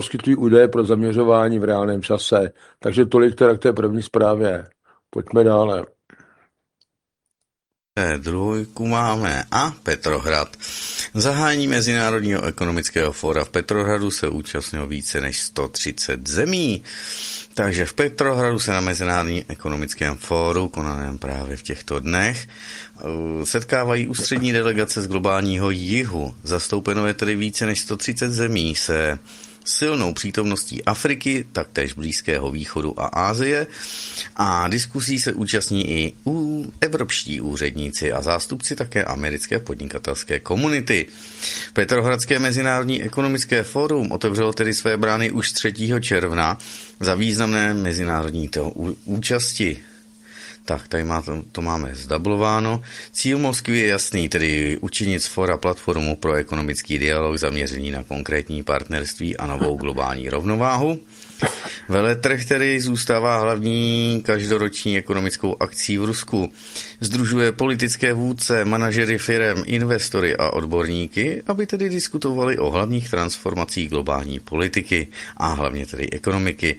poskytují údaje pro zaměřování v reálném čase. Takže tolik teda k té první zprávě. Pojďme dále. Druhou máme Petrohrad. Zahájení Mezinárodního ekonomického fóra v Petrohradu se účastnilo více než 130 zemí. Takže v Petrohradu se na Mezinárodním ekonomickém fóru, konaném právě v těchto dnech, setkávají ústřední delegace z globálního jihu. Zastoupeno je tedy více než 130 zemí se silnou přítomností Afriky, taktéž Blízkého východu a Asie, a diskusí se účastní i evropští úředníci a zástupci také americké podnikatelské komunity. Petrohradské mezinárodní ekonomické fórum otevřelo tedy své brány už 3. června za významné mezinárodní účasti. Tak, tady to máme zdablováno. Cíl Moskvy je jasný, tedy učinit z fora platformu pro ekonomický dialog zaměřený na konkrétní partnerství a novou globální rovnováhu. Veletrh tedy zůstává hlavní každoroční ekonomickou akcí v Rusku. Sdružuje politické vůdce, manažery firem, investory a odborníky, aby tedy diskutovali o hlavních transformacích globální politiky a hlavně tedy ekonomiky.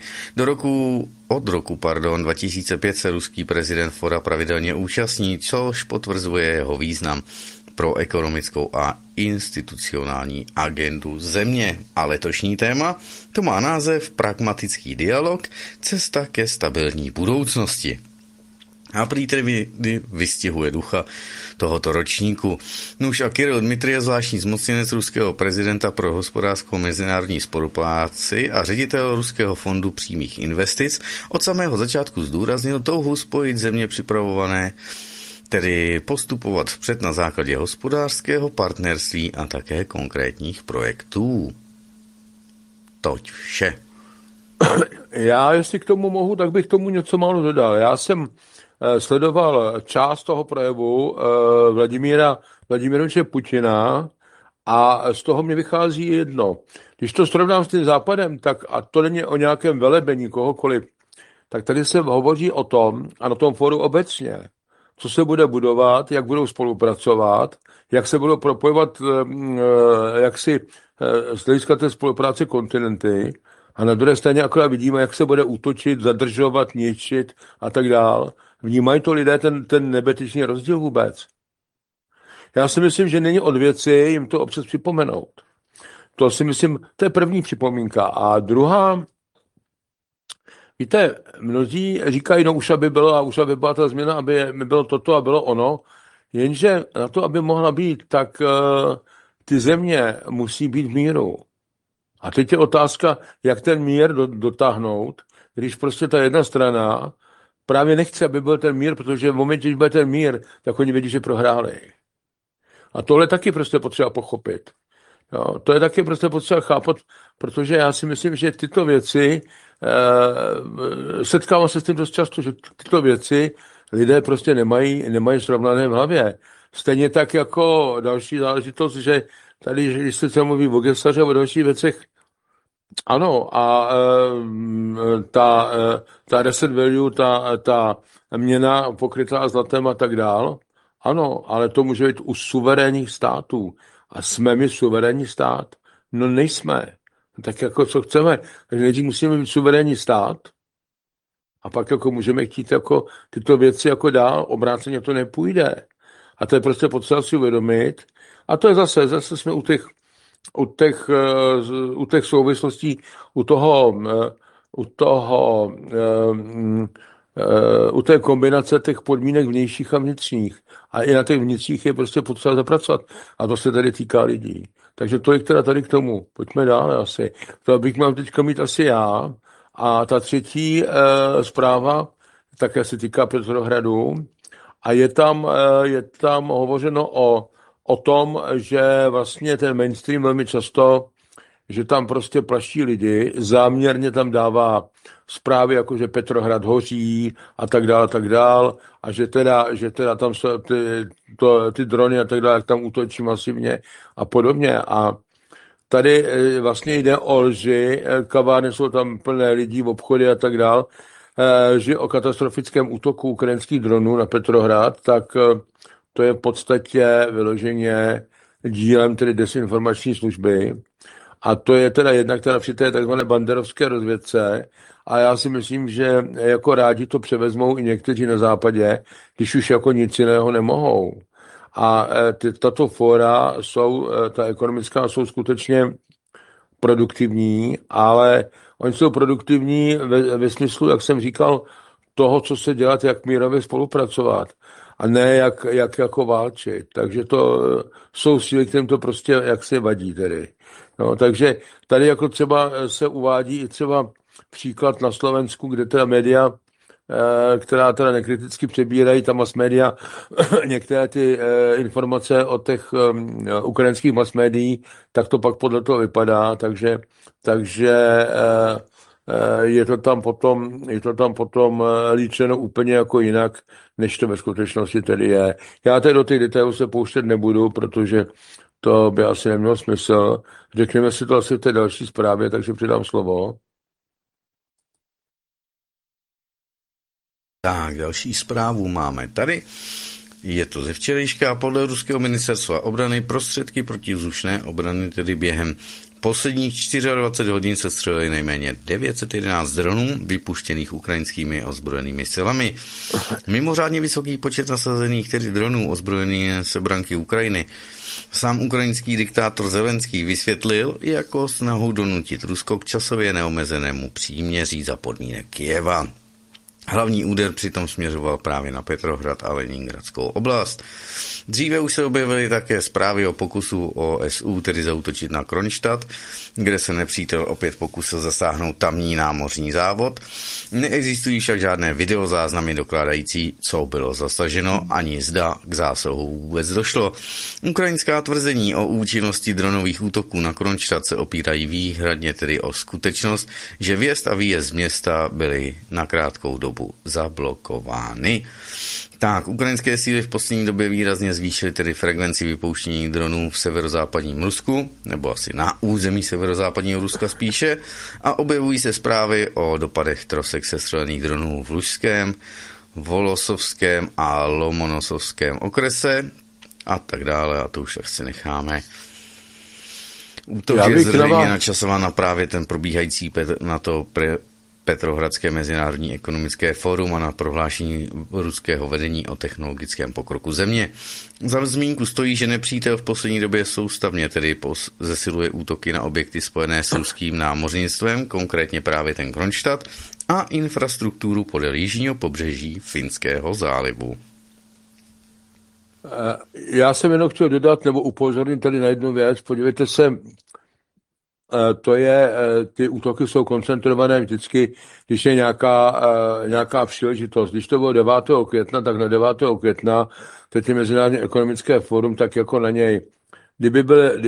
Od roku 2005 se ruský prezident fora pravidelně účastní, což potvrzuje jeho význam pro ekonomickou a institucionální agendu země. A letošní téma, to má název Pragmatický dialog, cesta ke stabilní budoucnosti. A prý tedy vystihuje ducha tohoto ročníku. Nuž a Kiril Dmitrijev, zvláštní zmocněnec ruského prezidenta pro hospodářskou mezinárodní spolupráci a ředitel Ruského fondu přímých investic, od samého začátku zdůraznil touhu spojit země připravované, tedy postupovat vpřed na základě hospodářského partnerství a také konkrétních projektů. Toť vše. Já, jestli k tomu mohu, tak bych tomu něco málo dodal. Já jsem sledoval část toho projevu Vladimiroviče Putina a z toho mě vychází jedno. Když to srovnám s tím Západem, tak a to není o nějakém velebení kohokoliv, tak tady se hovoří o tom, a na tom fóru obecně, co se bude budovat, jak budou spolupracovat, jak se budou propojovat, jak si z hlediska té spolupráce kontinenty, a na druhé straně akorát vidíme, jak se bude útočit, zadržovat, ničit a tak dál. Vnímají to lidé ten nebetyčný rozdíl vůbec? Já si myslím, že není od věci jim to občas připomenout. To si myslím, to je první připomínka. A druhá, víte, mnozí říkají, no už aby byla ta změna, aby bylo toto a bylo ono, jenže na to, aby mohla být, tak ty země musí být v míru. A teď je otázka, jak ten mír dotáhnout, když prostě ta jedna strana právě nechce, aby byl ten mír, protože v momentě, když bude ten mír, tak oni vědí, že prohráli. A tohle taky prostě potřeba pochopit. Jo, to je taky prostě potřeba chápat, protože já si myslím, že tyto věci, setkávám se s tím dost často, že tyto věci lidé prostě nemají srovnané v hlavě. Stejně tak jako další záležitost, že tady, když se mluví o Gesaře, o dalších věcech, ano, a ta reset value, ta měna pokrytá zlatem a tak dál, ano, ale to může být u suverénních států. A jsme my suverénní stát? No nejsme. Tak jako co chceme? Takže nejdřív musíme být suverénní stát a pak jako můžeme chtít jako tyto věci jako dál, obráceně to nepůjde. A to je prostě potřeba si uvědomit. A to je zase jsme u těch souvislostí, u té kombinace těch podmínek vnějších a vnitřních. A i na těch vnitřních je prostě potřeba zapracovat. A to se tady týká lidí. Takže tolik teda tady k tomu. Pojďme dále asi. To bych měl teďka mít asi já. A ta třetí zpráva také se týká Petrohradu. A je tam hovořeno o tom, že vlastně ten mainstream velmi často, že tam prostě plaší lidi, záměrně tam dává zprávy, jako že Petrohrad hoří a tak dál, a že teda tam jsou ty drony a tak dále, jak tam útočí masivně a podobně. A tady vlastně jde o lži, kavárny jsou tam plné lidí v obchody a tak dál, že o katastrofickém útoku ukrajinských dronů na Petrohrad, tak to je v podstatě vyloženě dílem tedy desinformační služby. A to je teda jednak teda při té takzvané banderovské rozvědce. A já si myslím, že jako rádi to převezmou i někteří na západě, když už jako nic jiného nemohou. A tato fóra jsou, ta ekonomická, jsou skutečně produktivní, ale oni jsou produktivní ve smyslu, jak jsem říkal, toho, co se dělat, jak mírově spolupracovat a ne jak jako válčit. Takže to jsou síly, kterým to prostě jak se vadí tedy. No, takže tady jako třeba se uvádí i třeba příklad na Slovensku, kde teda média, která teda nekriticky přebírají ta mass media, některé ty informace od těch ukrajinských mass médií, tak to pak podle toho vypadá, takže je to tam potom líčeno úplně jako jinak, než to ve skutečnosti tedy je. Já tady do těch detailů se pouštět nebudu, protože to by asi nemělo smysl. Řekněme si to asi v té další zprávě, takže přidám slovo. Tak, další zprávu máme tady. Je to ze včerejška. Podle ruského ministerstva obrany prostředky protivzdušné obrany tedy během posledních 24 hodin se střelili nejméně 911 dronů vypuštěných ukrajinskými ozbrojenými silami. Mimořádně vysoký počet nasazených tedy dronů ozbrojených se branky Ukrajiny sám ukrajinský diktátor Zelenský vysvětlil jako snahu donutit Rusko k časově neomezenému příměří za podmínek Kyjeva. Hlavní úder přitom směřoval právě na Petrohrad a Leningradskou oblast. Dříve už se objevily také zprávy o pokusu OSU, tedy zaútočit na Kronštat, kde se nepřítel opět pokusil zasáhnout tamní námořní závod. Neexistují však žádné videozáznamy dokládající, co bylo zasaženo, ani zda k zásahu vůbec došlo. Ukrajinská tvrzení o účinnosti dronových útoků na Kronštat se opírají výhradně tedy o skutečnost, že vjezd a výjezd z města byly na krátkou dobu zablokovány. Tak, ukrajinské síly v poslední době výrazně zvýšily tedy frekvenci vypouštění dronů v severozápadním Rusku, nebo asi na území severozápadního Ruska spíše, a objevují se zprávy o dopadech trosek sestřelených dronů v Lužském, Volosovském a Lomonosovském okrese a tak dále, a to už tak si necháme. Útok je zřejmě načasován na právě ten probíhající Petrohradské mezinárodní ekonomické fórum a na prohlášení ruského vedení o technologickém pokroku země. Za zmínku stojí, že nepřítel v poslední době soustavně tedy zesiluje útoky na objekty spojené s ruským námořnictvem, konkrétně právě ten Kronštat, a infrastrukturu podél jižního pobřeží Finského zálivu. Já jsem jenom chtěl dodat nebo upozornit tady na jednu věc. Podívejte se, ty útoky jsou koncentrované vždycky, když je nějaká příležitost. Když to bylo 9. května, tak na 9. května teď je Mezinárodní ekonomické fórum, tak jako na něj. Kdyby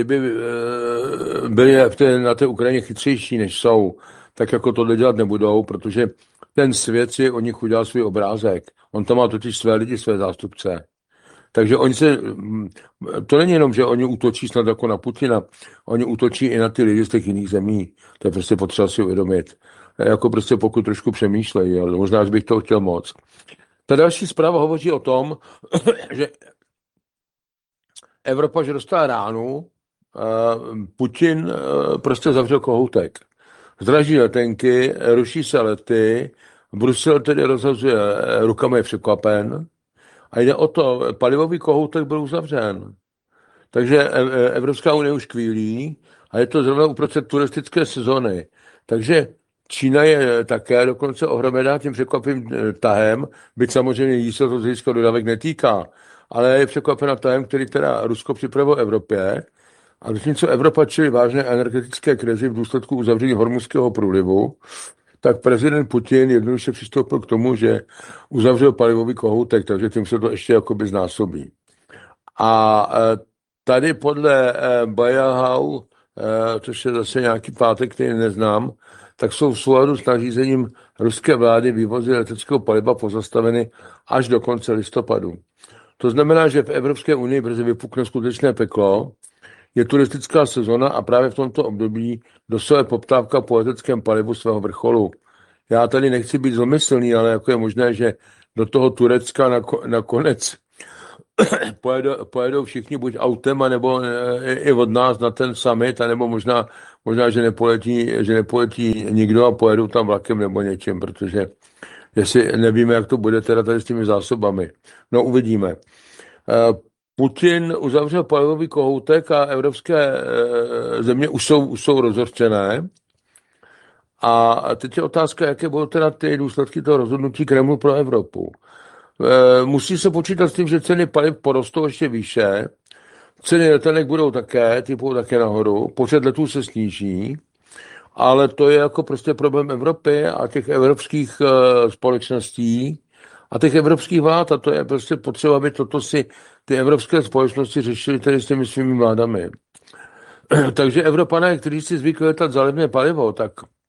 byli na té Ukrajině chytřejší, než jsou, tak jako tohle dělat nebudou, protože ten svět si o nich udělal svůj obrázek. On tam má totiž své lidi, své zástupce. Takže to není jenom, že oni útočí snad jako na Putina, oni útočí i na ty lidi z těch jiných zemí. To je prostě potřeba si uvědomit. Jako prostě pokud trošku přemýšlejí, ale možná, že bych to chtěl moc. Ta další zpráva hovoří o tom, že Evropa, že dostala ránu, Putin prostě zavřel kohoutek. Zdraží letenky, ruší se lety, Brusel tedy rozhazuje rukama, je překvapen. A jde o to, palivový kohoutek byl uzavřen. Takže Evropská unie už kvílí a je to zrovna uprostřed turistické sezony. Takže Čína je také dokonce ohromená tím překvapivým tahem, byť samozřejmě jí se to z hlediska dodávek netýká, ale je překvapena tahem, který teda Rusko připravilo Evropě. A zatímco Evropa čelí vážné energetické krizi v důsledku uzavření Hormuzského průlivu, tak prezident Putin jednoduše přistoupil k tomu, že uzavřel palivový kohoutek, takže tím se to ještě jakoby znásobí. A tady podle Bayahau, což je zase nějaký pátek, který neznám, tak jsou v souladu s nařízením ruské vlády vývozy leteckého paliva pozastaveny až do konce listopadu. To znamená, že v Evropské unii brzy vypukne skutečné peklo, je turistická sezona a právě v tomto období dosahuje poptávka po leteckém palivu svého vrcholu. Já tady nechci být zlomyslný, ale jako je možné, že do toho Turecka nakonec pojedou všichni buď autem, nebo i od nás na ten summit, nebo možná Možná, že nepoletí nikdo a pojedou tam vlakem nebo něčím, protože jestli nevíme, jak to bude teda tady s těmi zásobami. No, uvidíme. Putin uzavřel palivový kohoutek a evropské země už jsou rozhořčené. A teď je otázka, jaké budou teda ty důsledky toho rozhodnutí Kremlu pro Evropu. Musí se počítat s tím, že ceny paliv porostou ještě výše, ceny letenek budou také, ty budou také nahoru, počet letů se sníží, ale to je jako prostě problém Evropy a těch evropských společností a těch evropských vlád a to je prostě potřeba, aby toto si ty evropské společnosti řešily tedy s těmi svými vládami. Takže Evropané, kteří si zvykli letat za levné palivo, tak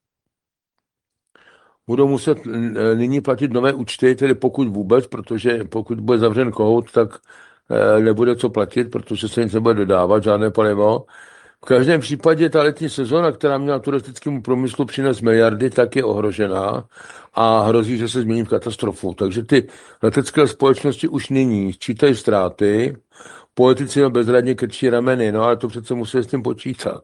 budou muset nyní platit nové účty, tedy pokud vůbec, protože pokud bude zavřen kohout, tak nebude co platit, protože se nic nebude dodávat, žádné palivo. V každém případě ta letní sezóna, která měla turistickému průmyslu přinést miliardy, tak je ohrožená a hrozí, že se změní v katastrofu. Takže ty letecké společnosti už nyní sčítají ztráty, politici bezradně krčí rameny, no ale to přece musí s tím počítat.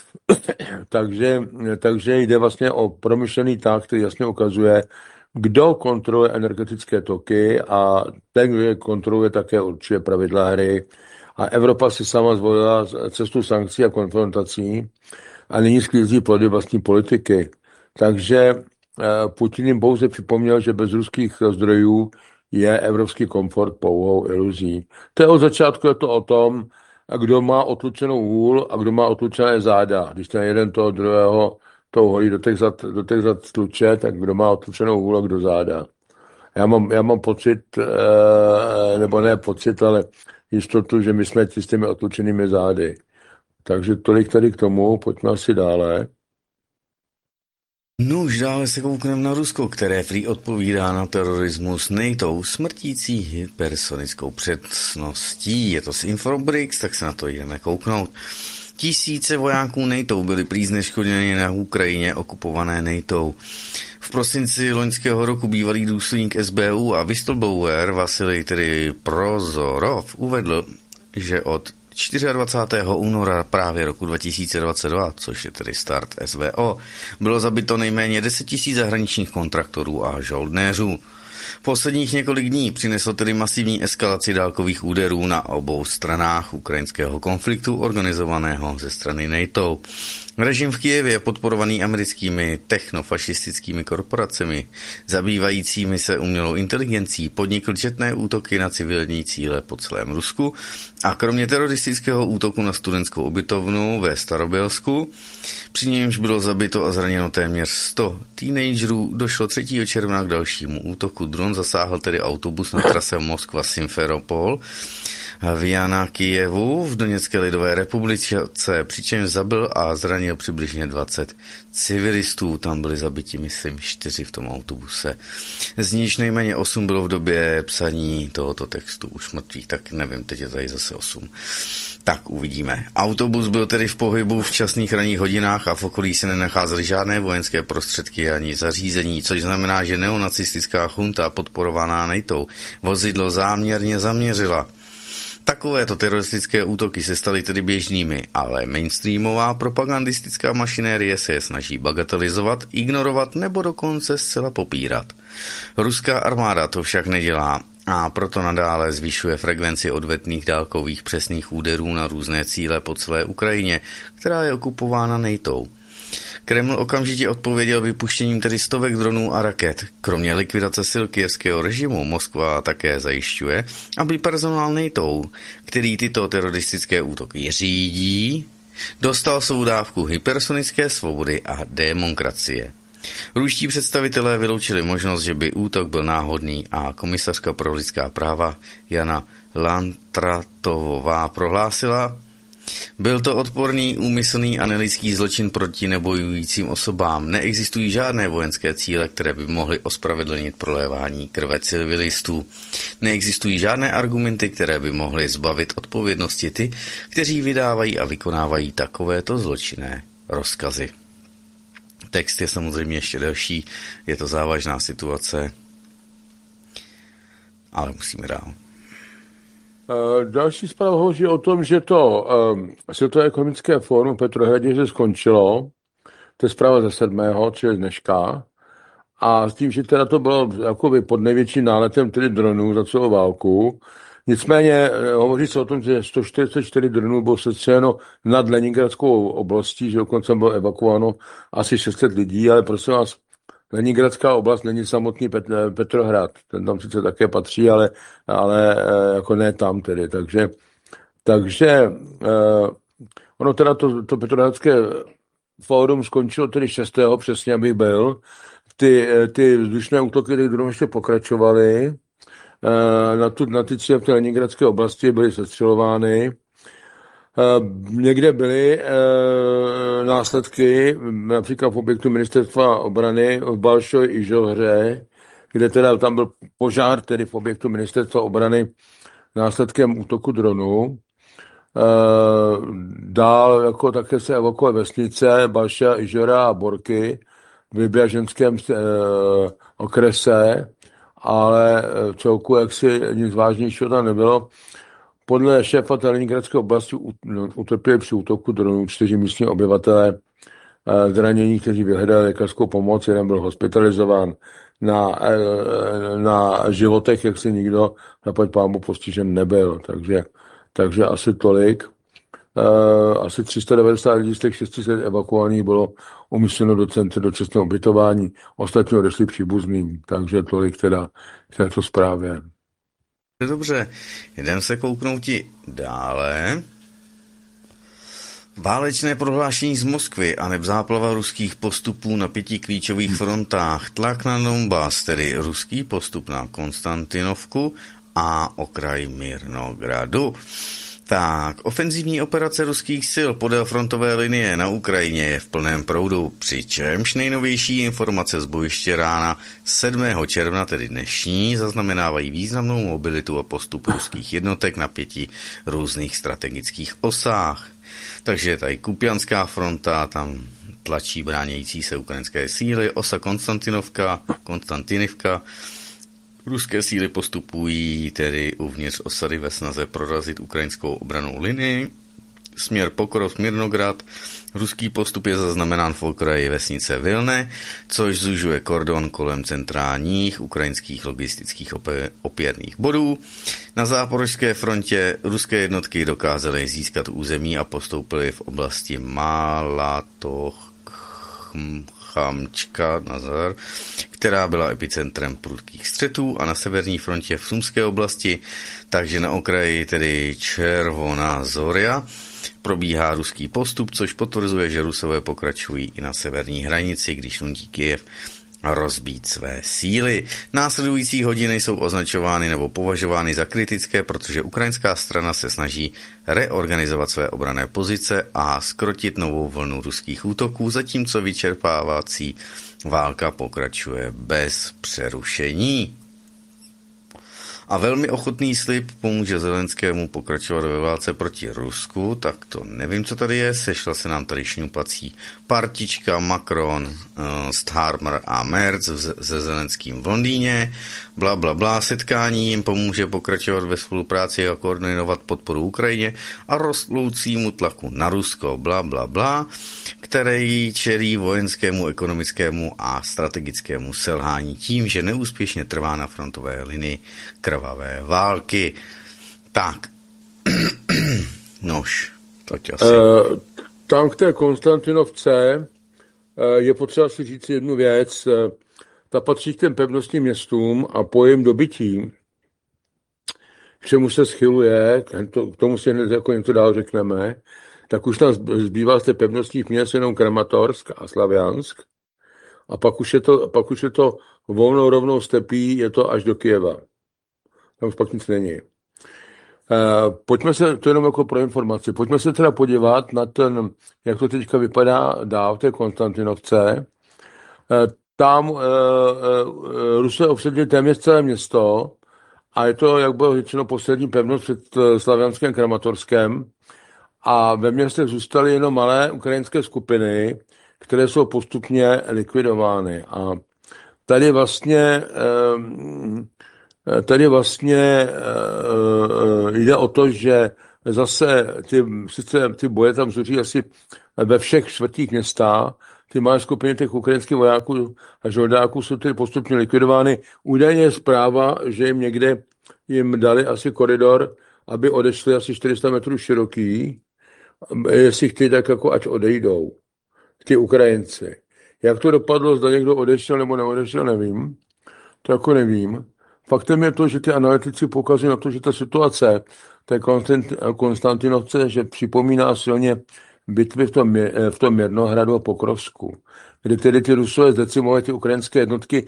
takže jde vlastně o promyšlený tah, který jasně ukazuje, kdo kontroluje energetické toky a ten, kdo je kontroluje, také určuje pravidla hry. A Evropa si sama zvolila cestu sankcí a konfrontací a nyní sklízí plody vlastní politiky. Takže Putin jim pouze připomněl, že bez ruských zdrojů je evropský komfort pouhou iluzí. To je od začátku je to o tom, kdo má otlučenou hůl a kdo má otlučené záda. Když ten jeden toho druhého to holí do těch zad tluče, tak kdo má otlučenou hůl a kdo záda. Já mám pocit, nebo ne pocit, ale jistotu, že my jsme s těmi otlučenými zády. Takže tolik tady k tomu, pojďme asi dále. No už dále se koukneme na Rusko, které prý odpovídá na terorismus NATO smrtící hypersonickou přesností. Je to z Infobrix, tak se na to jdeme kouknout. Tisíce vojáků NATO byly prý zneškoděni na Ukrajině okupované NATO. V prosinci loňského roku bývalý důstojník SBU a whistleblower Vasilij tedy Prozorov uvedl, že od 24. února právě roku 2022, což je tedy start SVO, bylo zabito nejméně 10 000 zahraničních kontraktorů a žoldnéřů. Posledních několik dní přineslo tedy masivní eskalaci dálkových úderů na obou stranách ukrajinského konfliktu organizovaného ze strany NATO. Režim v Kyjevě, podporovaný americkými technofašistickými korporacemi, zabývajícími se umělou inteligencí, podnikl četné útoky na civilní cíle po celém Rusku a kromě teroristického útoku na studentskou ubytovnu ve Starobělsku, při němž bylo zabito a zraněno téměř 100 teenagerů, došlo 3. června k dalšímu útoku. Dron zasáhl tedy autobus na trase Moskva-Simferopol v Jana Kyjevu v Doněcké lidové republice, přičemž zabil a zranil přibližně 20 civilistů. Tam byli zabiti, myslím, 4 v tom autobuse. Z níž nejméně 8 bylo v době psaní tohoto textu už mrtvých, tak nevím, teď je tady zase 8. Tak uvidíme. Autobus byl tedy v pohybu v časných ranních hodinách a v okolí se nenacházely žádné vojenské prostředky ani zařízení, což znamená, že neonacistická chunta podporovaná NATO vozidlo záměrně zaměřila. Takovéto teroristické útoky se staly tedy běžnými, ale mainstreamová propagandistická mašinérie se je snaží bagatelizovat, ignorovat nebo dokonce zcela popírat. Ruská armáda to však nedělá a proto nadále zvyšuje frekvenci odvetných dálkových přesných úderů na různé cíle po celé Ukrajině, která je okupována NATO. Kreml okamžitě odpověděl vypuštěním tedy stovek dronů a raket. Kromě likvidace sil kyjevského režimu Moskva také zajišťuje, aby personál NATO, který tyto teroristické útoky řídí, dostal svou dávku hypersonické svobody a demokracie. Ruští představitelé vyloučili možnost, že by útok byl náhodný a komisařka pro lidská práva Jana Lantratovová prohlásila: byl to odporný, úmyslný a nelidský zločin proti nebojujícím osobám. Neexistují žádné vojenské cíle, které by mohly ospravedlnit prolévání krve civilistů. Neexistují žádné argumenty, které by mohly zbavit odpovědnosti ty, kteří vydávají a vykonávají takovéto zločinné rozkazy. Text je samozřejmě ještě delší, je to závažná situace, ale musíme dál. Další zpráva hovoří o tom, že to Světové ekonomické fórum v Petrohradě se skončilo. To je zpráva ze 7., čili dneška. A s tím, že teda to bylo jakoby pod největším náletem tedy dronů za celou válku. Nicméně hovoří se o tom, že 144 dronů bylo sestřeleno nad Leningradskou oblastí, že dokonce bylo evakuováno asi 600 lidí, ale prosím vás, Leningradská oblast není samotný Petrohrad. Ten tam sice také patří, ale jako ne tam tedy. Takže ono teda to Petrohradské fórum skončilo tedy 6. přesně, aby byl. Ty vzdušné útoky těch dronů ještě pokračovaly. Na ty cíle v té Leningradské oblasti byly sestřelovány. Někde byly následky, například v objektu ministerstva obrany v Balšoj i Žohře, kde teda tam byl požár tedy v objektu ministerstva obrany následkem útoku dronů. Dál jako také se evakuovaly vesnice Balša, Ižora a Borky v Libyaženském okrese, ale v celku jaksi nic vážnějšího tam nebylo. Podle šéfa Leningradské oblasti utrpěli při útoku dronů 4 místní obyvatelé zranění, kteří vyhledali lékařskou pomoc, jeden byl hospitalizován na životech, jak se nikdo zaplať pámu postižen nebyl. Takže asi tolik. Asi 390 lidí z těch 600 evakuovaných bylo umístěno do centra dočasného ubytování, ostatní odešli příbuzným, takže tolik teda k této zprávě. Dobře, jdem se kouknouti dále. Válečné prohlášení z Moskvy a záplava ruských postupů na 5 klíčových frontách. Tlak na Donbas, tedy ruský postup na Konstantinovku a okraj Mirnogradu. Tak, ofenzivní operace ruských sil podél frontové linie na Ukrajině je v plném proudu, přičemž nejnovější informace z bojiště rána 7. června, tedy dnešní, zaznamenávají významnou mobilitu a postup ruských jednotek na 5 různých strategických osách. Takže tady Kupianská fronta, tam tlačí bránějící se ukrajinské síly, osa Konstantinivka. Ruské síly postupují tedy uvnitř osady ve snaze prorazit ukrajinskou obrannou linii. Směr Pokrov Mirnograd. Ruský postup je zaznamenán v okraji vesnice Vilne, což zužuje kordon kolem centrálních ukrajinských logistických opěrných bodů. Na záporožské frontě ruské jednotky dokázaly získat území a postoupily v oblasti Chamčka, která byla epicentrem prudkých střetů, a na severní frontě v Sumské oblasti, takže na okraji tedy Červoná Zoria, probíhá ruský postup, což potvrzuje, že Rusové pokračují i na severní hranici, když nutí Kyjev rozbít své síly. Následující hodiny jsou označovány nebo považovány za kritické, protože ukrajinská strana se snaží reorganizovat své obranné pozice a zkrotit novou vlnu ruských útoků, zatímco vyčerpávací válka pokračuje bez přerušení. A velmi ochotný slib pomůže Zelenskému pokračovat ve válce proti Rusku, tak to nevím, co tady je. Sešla se nám tady šňupací partička Macron, Starmer a Merz se Zelenským v Londýně. Bla, bla, bla. Setkání jim pomůže pokračovat ve spolupráci a koordinovat podporu Ukrajině a rostoucímu tlaku na Rusko. Bla, bla, bla, který čelí vojenskému, ekonomickému a strategickému selhání tím, že neúspěšně trvá na frontové linii krvavé války. Tak, nož, toť asi. Tam k té Konstantinovce je potřeba si říct jednu věc. Ta patří k těm pevnostním městům a po jejím dobytí, k čemu se schyluje, k tomu si hned jako něco dál řekneme, tak už tam zbývá z těch pevnostních měst jenom Kramatorsk a Slaviansk a pak už je to volnou rovnou stepí, je to až do Kyjeva. Tam už pak nic není. Pojďme se, to jenom jako pro informaci, pojďme se teda podívat na ten, jak to teďka vypadá dál v té Konstantinovce. Tam Rusové obsadili téměř celé město a je to, jak bylo řečeno, poslední pevnost před Slavianském Kramatorskem a ve městech zůstaly jenom malé ukrajinské skupiny, které jsou postupně likvidovány. A tady vlastně tady vlastně jde o to, že zase sice ty boje tam zuří asi ve všech čtvrtích městách, ty malé skupiny těch ukrajinských vojáků a žoldáků jsou tedy postupně likvidovány. Údajně je zpráva, že jim někde jim dali asi koridor, aby odešli asi 400 metrů široký, jestli chtějí, tak jako ať odejdou, ty Ukrajinci. Jak to dopadlo, zda někdo odešel nebo neodešel, nevím. To jako nevím. Faktem je to, že ty analytici poukazují na to, že ta situace té Konstantinovce, že připomíná silně bitvy v tom Mirnohradu a Pokrovsku, kdy tedy ty Rusové zdecimovali ty ukrajinské jednotky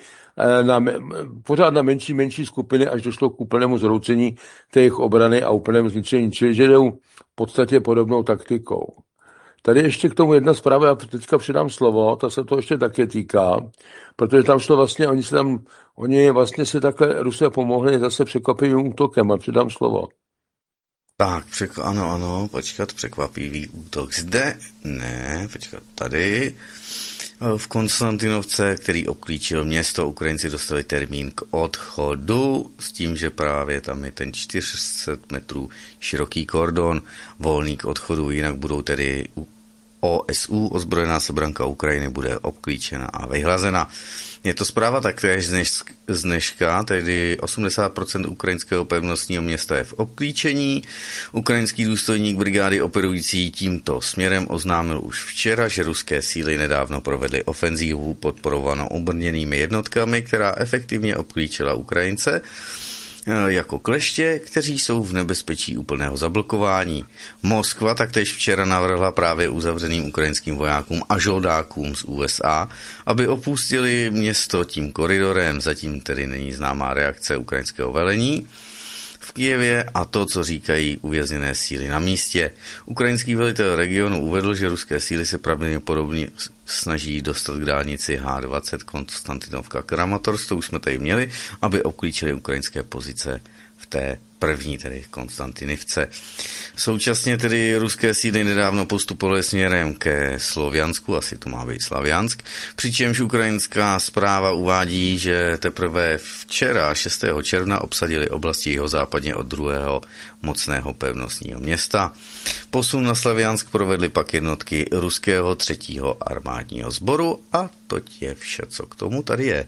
pořád na menší skupiny, až došlo k úplnému zhroucení té jejich obrany a úplnému zničení, čili že jdou v podstatě podobnou taktikou. Tady ještě k tomu jedna zpráva, já teďka přidám slovo, ta se to ještě také týká, protože tam šlo vlastně, oni vlastně si takhle Rusové pomohli zase překvapivým útokem a přidám slovo. Tak, ano, počkat, překvapivý útok zde, ne, počkat, tady. V Konstantinovce, který obklíčil město, Ukrajinci dostali termín k odchodu s tím, že právě tam je ten 400 metrů široký kordon volný k odchodu, jinak budou tedy OSU, ozbrojená sebranka Ukrajiny, bude obklíčena a vyhlazena. Je to zpráva taktéž z dneška, tedy 80% ukrajinského pevnostního města je v obklíčení. Ukrajinský důstojník brigády operující tímto směrem oznámil už včera, že ruské síly nedávno provedly ofenzívu podporovanou obrněnými jednotkami, která efektivně obklíčila Ukrajince jako kleště, kteří jsou v nebezpečí úplného zablokování. Moskva taktéž včera navrhla právě uzavřeným ukrajinským vojákům a žoldákům z USA, aby opustili město tím koridorem, zatím tedy není známá reakce ukrajinského velení v Kyjevě a to, co říkají uvězněné síly na místě. Ukrajinský velitel regionu uvedl, že ruské síly se pravděpodobně snaží dostat k dálnici H20 Konstantinovka Kramatorsk, to už jsme tady měli, aby obklíčili ukrajinské pozice v té první, tedy Konstantinivce. Současně tedy ruské síly nedávno postupovaly směrem ke Sloviansku, asi to má být Slaviansk, přičemž ukrajinská zpráva uvádí, že teprve včera, 6. června, obsadili oblasti jihozápadně od druhého mocného pevnostního města. Posun na Slaviansk provedly pak jednotky ruského 3. armádního sboru a to je vše, co k tomu tady je.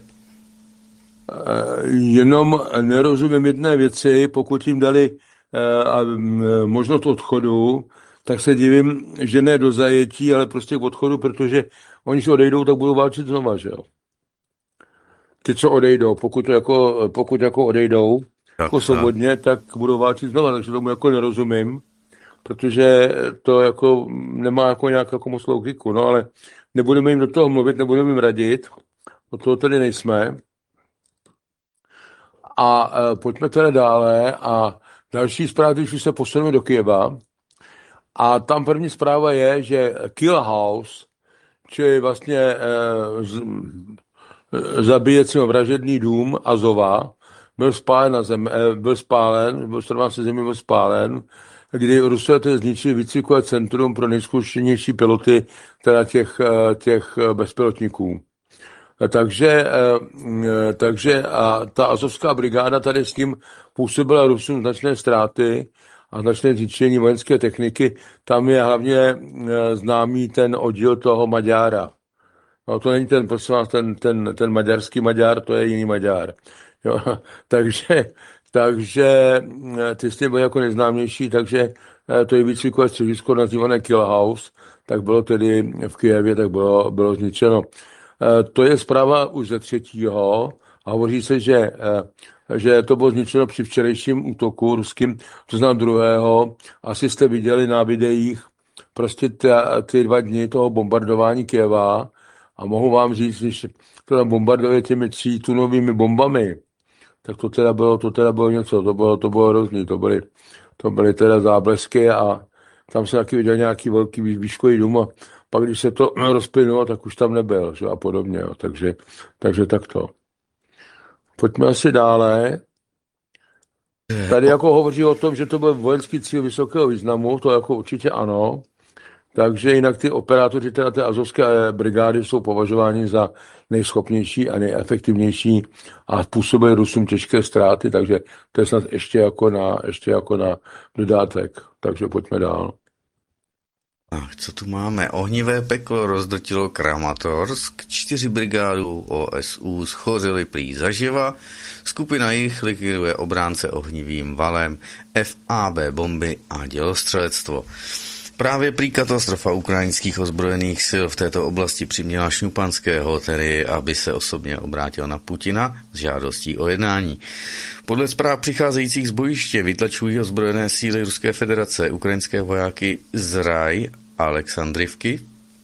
Jenom nerozumím jedné věci, pokud jim dali možnost odchodu, tak se divím, že ne do zajetí, ale prostě k odchodu, protože oni si odejdou, tak budou válčit znova, že jo. Ty, co odejdou, pokud jako odejdou jako svobodně, tak budou válčit znova, takže tomu jako nerozumím, protože to jako nemá jako nějak jako moc logiku, no ale nebudeme jim do toho mluvit, nebudeme jim radit, od toho tady nejsme. A pojďme teda dále a další zpráva, když se posuneme do Kyjeva. A tam první zpráva je, že Kill House, čili vlastně zabíjecí vražedný dům Azova, byl spálen, kdy Rusové to zničili výcvikové centrum pro nejzkušenější piloty, teda těch bezpilotníků. Takže a ta azovská brigáda tady s tím působila Rusům značné ztráty a značné zničení vojenské techniky. Tam je hlavně známý ten oddíl toho Maďára. No, to není ten maďarský Maďar, to je jiný Maďar. Jo, takže ty s tím byly jako nejznámější, takže to je výcvikové středisko nazývané Kill House, tak bylo tedy v Kyjevě, tak bylo zničeno. To je zpráva už ze 3. a hovoří se, že to bylo zničeno při včerejším útoku ruským, to znamená 2. Asi jste viděli na videích prostě ty 2 dny toho bombardování Kyjeva a mohu vám říct, když to tam bombarduje těmi 3 tunovými bombami, tak to teda bylo něco, to bylo hrozný, to byly teda záblesky a tam se taky viděl nějaký velký výškový dům a pak když se to rozplynulo, tak už tam nebyl, že? A podobně. Jo. Takže takto. Pojďme asi dále. Tady jako hovoří o tom, že to byl vojenský cíl vysokého významu, to jako určitě ano. Takže jinak ty operátoři teda té azovské brigády jsou považováni za nejschopnější a nejefektivnější a způsobuje Rusům těžké ztráty, takže to je snad ještě jako na dodátek. Takže pojďme dál. Tak, co tu máme? Ohnivé peklo rozdrtilo Kramatorsk, 4 brigádů OSU schořily prý zaživa, skupina jich likviduje obránce ohnivým valem, FAB bomby a dělostřelectvo. Právě prý katastrofa ukrajinských ozbrojených sil v této oblasti přiměla Šňupanského, tedy aby se osobně obrátil na Putina s žádostí o jednání. Podle zpráv přicházejících z bojiště vytlačují ozbrojené síly Ruské federace ukrajinské vojáky z Raj Alexandrivky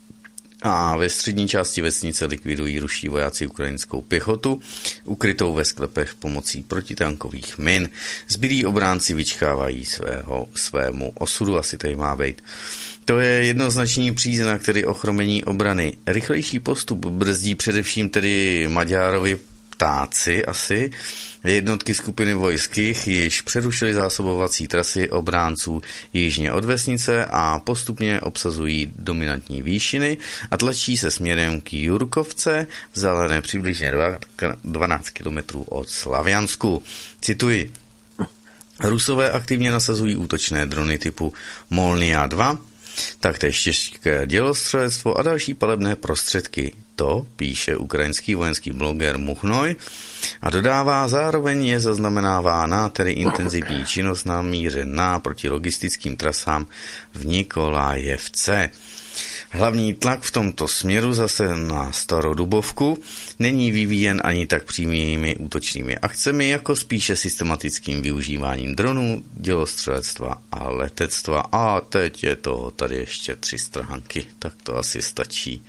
a ve střední části vesnice likvidují ruští vojáci ukrajinskou pěchotu, ukrytou ve sklepech pomocí protitankových min. Zbylí obránci vyčkávají svému osudu, asi tady má být. To je jednoznačný příznak, tedy ochromení obrany. Rychlejší postup brzdí především tedy Maďárovi ptáci asi. Jednotky skupiny vojských již přerušily zásobovací trasy obránců jižně od vesnice a postupně obsazují dominantní výšiny a tlačí se směrem k Jurkovce, vzdálené přibližně 12 km od Slaviansku. Cituji. Rusové aktivně nasazují útočné drony typu Molnia 2, taktéž těžké dělostřelectvo a další palebné prostředky. To píše ukrajinský vojenský bloger Muchnoj a dodává, zároveň je zaznamenávána tedy intenzivní činnost namířená proti logistickým trasám v Nikolajevce. Hlavní tlak v tomto směru zase na Starodubovku není vyvíjen ani tak přímými útočnými akcemi, jako spíše systematickým využíváním dronů, dělostřelectva a letectva. A teď je toho tady ještě 3 stránky, tak to asi stačí.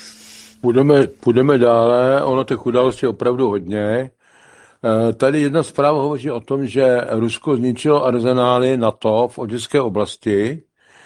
Půjdeme dále, ono těch událostí je opravdu hodně. Tady jedna zpráva hovoří o tom, že Rusko zničilo arzenály NATO v Oděské oblasti.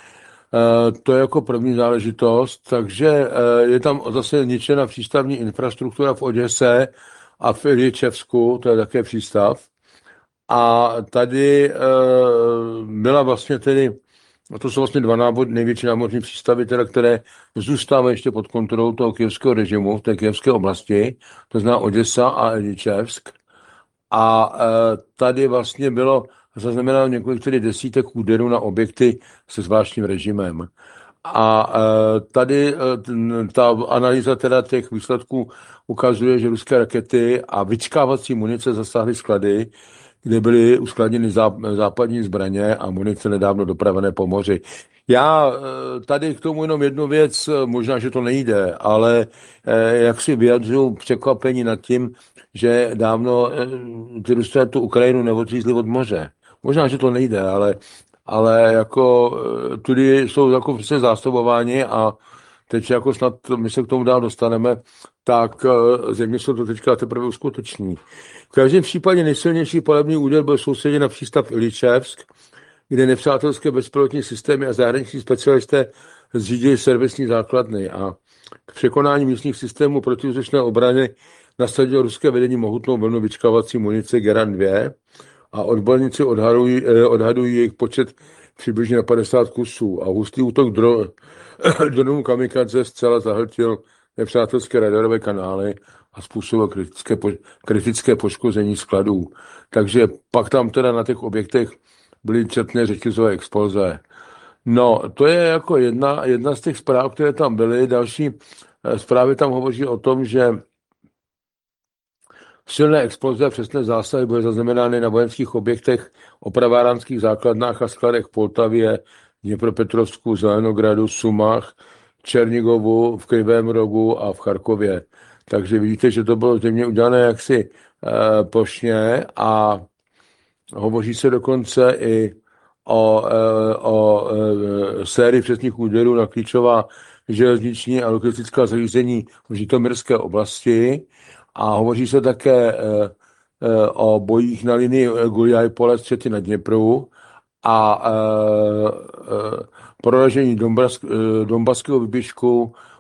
To je jako první záležitost, takže je tam zase zničena přístavní infrastruktura v Oděse a v Iličevsku, to je také přístav. A tady byla vlastně tedy, to jsou vlastně 2 největší námořní přístavy, teda, které zůstávají ještě pod kontrolou toho kyjevského režimu v té kyjevské oblasti, to znamená Oděsa a Iličevsk. A tady vlastně bylo zaznamenáno několik tedy desítek úderů na objekty se zvláštním režimem. A tady ta analýza teda těch výsledků ukazuje, že ruské rakety a vyčkávací munice zasáhly sklady, kde byly uskladněny západní zbraně a munice nedávno dopravené po moři. Já tady k tomu jenom jednu věc, možná, že to nejde, ale jak si vyjadřuju překvapení nad tím, že dávno ty Rusové tu Ukrajinu neodřízli od moře. Možná, že to nejde, ale jako tudy jsou jako prostě zásobováni a teď jako snad my se k tomu dál dostaneme, tak země se to teďka teprve uskuteční. V každém případě nejsilnější palební úder byl soustředěn na přístav Iličevsk, kde nepřátelské bezpilotní systémy a zahraniční specialisté zřídili servisní základny a k překonání místních systémů protivzdušné obrany nasadilo ruské vedení mohutnou vlnu vyčkávací munice Geran 2 a odborníci odhadují jejich počet přibližně na 50 kusů a hustý útok dronů kamikadze zcela zahltil nepřátelské radarové kanály a způsobil kritické poškození skladů. Takže pak tam teda na těch objektech byly četné řetězové exploze. No, to je jako jedna z těch zpráv, které tam byly. Další zprávy tam hovoří o tom, že silné exploze a přesné zásahy byly zaznamenány na vojenských objektech, opraváránských základnách a skladech v Poltavě, Dněpropetrovsku, Zelenogradu, Sumach, Černigovu, v Krivém Rogu a v Charkově. Takže vidíte, že to bylo zřejmě udělané jaksi plošně a hovoří se dokonce i o sérii přesných úderů na klíčová železniční a logistická zařízení v Žitomirské oblasti a hovoří se také o bojích na linii Guljaj-Pole Střety na Dněpru a proražení Donbaského výběžku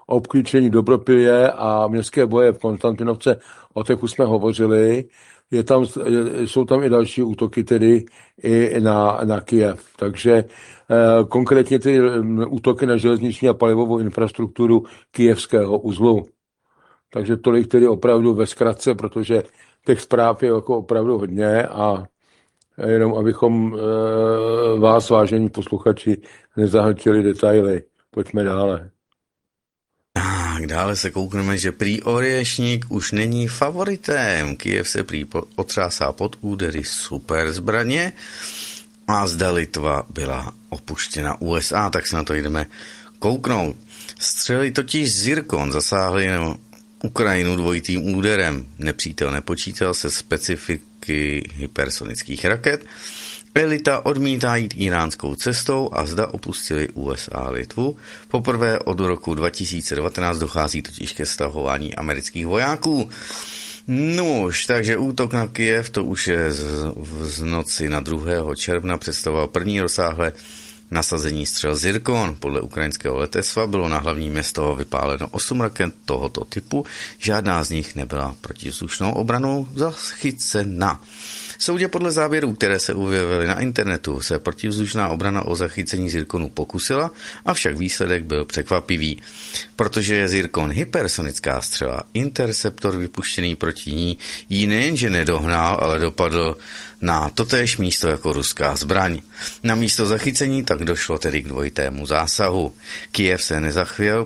obklíčení Dobropilje a městské boje v Konstantinovce, o těch už jsme hovořili. Jsou tam i další útoky tedy i na Kyjev. Takže konkrétně ty útoky na železniční a palivovou infrastrukturu kyjevského uzlu. Takže tolik tedy opravdu ve zkratce, protože těch zpráv je jako opravdu hodně a jenom abychom vás, vážení posluchači, nezahltili detaily. Pojďme dále. Tak dále se koukneme, že prý Oрешník už není favoritem. Kyjev se prý otřásá pod údery super zbraně a zda Litva byla opuštěna USA, tak se na to jdeme kouknout. Střely totiž Zirkon zasáhly Ukrajinu dvojitým úderem. Nepřítel nepočítal se specifiky hypersonických raket. Elita odmítá jít iránskou cestou a zda opustili USA Litvu. Poprvé od roku 2019 dochází totiž ke stahování amerických vojáků. Nož, takže útok na Kyjev, to už je z noci na 2. června, představoval první rozsáhlé nasazení střel Zirkon. Podle ukrajinského letectva bylo na hlavní město vypáleno 8 raket tohoto typu. Žádná z nich nebyla protivzdušnou obranou zachycena. Soudě podle závěrů, které se objevily na internetu, se protivzdušná obrana o zachycení Zirkonu pokusila, avšak výsledek byl překvapivý. Protože je Zirkon hypersonická střela, interceptor vypuštěný proti ní ji nejenže nedohnal, ale dopadl na totéž místo jako ruská zbraň. Na místo zachycení tak došlo tedy k dvojitému zásahu. Kyjev se nezachvěl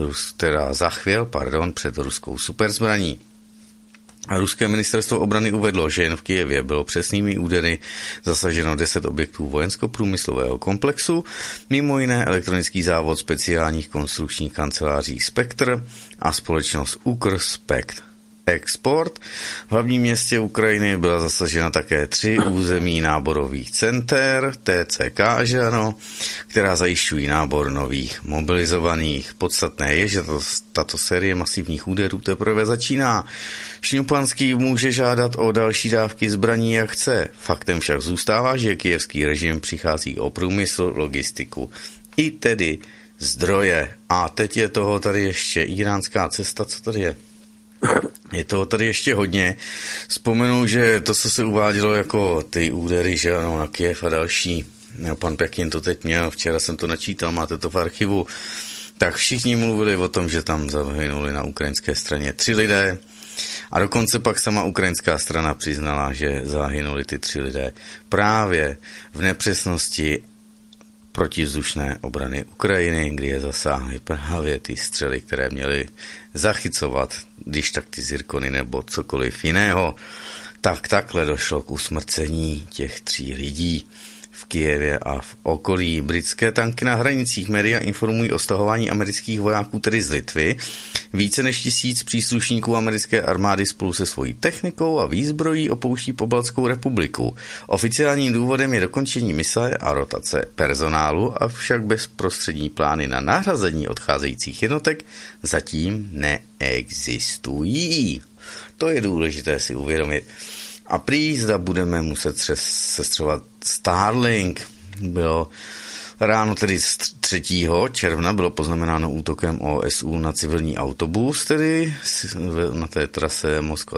před ruskou superzbraní. Ruské ministerstvo obrany uvedlo, že jen v Kyjevě bylo přesnými údery zasaženo 10 objektů vojensko-průmyslového komplexu, mimo jiné elektronický závod speciálních konstrukčních kanceláří Spektr a společnost Ukrspekt Export. V hlavním městě Ukrajiny byla zasažena také 3 území náborových center TCK, že ano, která zajišťují nábor nových mobilizovaných. Podstatné je, že tato série masivních úderů teprve začíná. Šňuplanský může žádat o další dávky zbraní, jak chce. Faktem však zůstává, že kyjevský režim přichází o průmysl, logistiku i tedy zdroje. A teď je toho tady ještě iránská cesta, co tady je? Je toho tady ještě hodně. Vzpomenu, že to, co se uvádělo jako ty údery, že ano, na Kyjev a další, pan Pekin to teď měl, včera jsem to načítal, máte to v archivu, tak všichni mluvili o tom, že tam zahynuli na ukrajinské straně 3 lidé a dokonce pak sama ukrajinská strana přiznala, že zahynuli ty 3 lidé právě v nepřesnosti protivzdušné obrany Ukrajiny, kdy je zasáhly právě ty střely, které měly zachycovat, když tak ty Zirkony nebo cokoliv jiného. Tak takhle došlo k usmrcení těch 3 lidí v Kyjevě a v okolí. Britské tanky na hranicích média informují o stahování amerických vojáků, tedy z Litvy. Více než 1000 příslušníků americké armády spolu se svojí technikou a výzbrojí opouští Pobaltskou republiku. Oficiálním důvodem je dokončení mise a rotace personálu, avšak bezprostřední plány na nahrazení odcházejících jednotek zatím neexistují. To je důležité si uvědomit. A prý zda budeme muset sestřelovat Starlink. Bylo ráno tedy z 3. června bylo poznamenáno útokem OSU na civilní autobus, tedy na té trase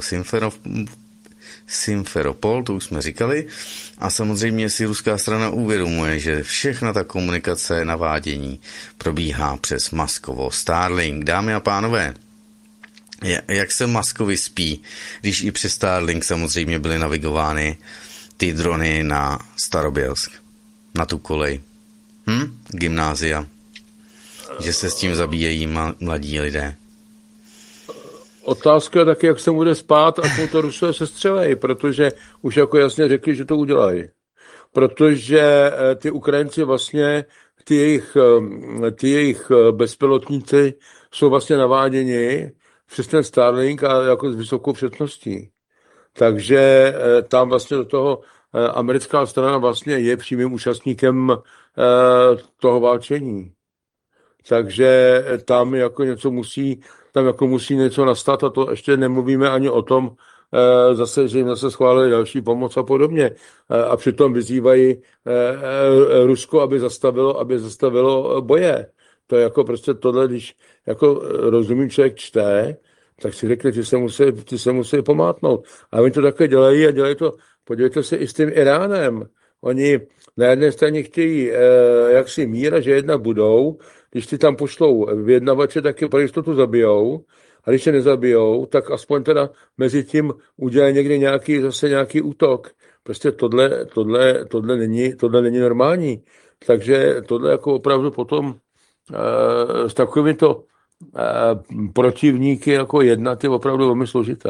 Moskva-Simferopol, to už jsme říkali. A samozřejmě si ruská strana uvědomuje, že všechna ta komunikace, navádění probíhá přes Maskovo Starlink. Dámy a pánové, jak se Maskovi spí, když i přes Starlink samozřejmě byly navigovány ty drony na Starobělsk, na tu kolej. Gymnázia. Že se s tím zabíjejí mladí lidé. Otázka je taky, jak se bude spát, a mu to Rusové sestřelej, protože už jako jasně řekli, že to udělají. Protože ty Ukrajinci vlastně, ty jejich bezpilotníci jsou vlastně naváděni přes ten Starlink a jako s vysokou přesností. Takže tam vlastně do toho americká strana vlastně je přímým účastníkem toho válčení. Takže tam jako něco musí něco nastat, a to ještě nemluvíme ani o tom, zase, že jim zase schválili další pomoc a podobně. A přitom vyzývají Rusko, aby zastavilo boje. To je jako prostě tohle, když jako rozumí člověk čte, tak si řekne, že se musí pomátnout. A oni to také dělají a dělají to, podívejte se i s tím Iránem. Oni na jedné straně chtějí jaksi mír a že jednak budou, když ty tam pošlou vyjednavače, tak je pro jistotu zabijou, a když se nezabijou, tak aspoň teda mezi tím udělají někde zase nějaký útok. Prostě tohle není normální. Takže tohle jako opravdu potom s takovýmito protivníky jako jednat je opravdu velmi složité.